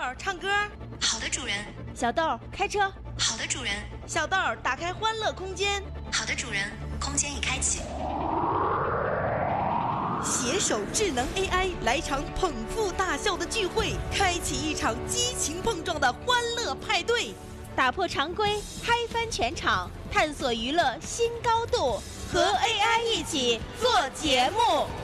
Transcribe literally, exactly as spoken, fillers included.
儿唱歌。 好的，主人。 小豆儿开车。 好的，主人。 小豆儿打开欢乐空间。 好的，主人。空间已开启。 携手智能 A I 来场捧腹大笑的聚会，开启一场激情碰撞的欢乐派对， 打破常规，嗨翻全场，探索娱乐新高度，和 A I 一起做节目。